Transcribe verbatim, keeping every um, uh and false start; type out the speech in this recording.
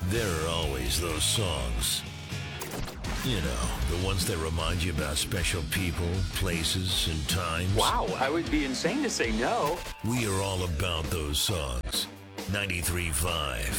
There are always those songs. You know, the ones that remind you about special people, places, and times. Wow, I would be insane to say no. We are all about those songs. ninety-three point five